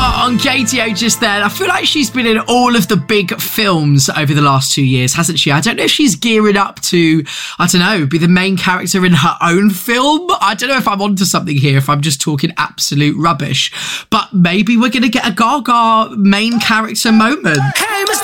On KTO just then. I feel like she's been in all of the big films over the last 2 years, hasn't she? I don't know if she's gearing up to, I don't know, be the main character in her own film. I don't know if I'm onto something here, if I'm just talking absolute rubbish. But maybe we're going to get a Gaga main character moment. Hey,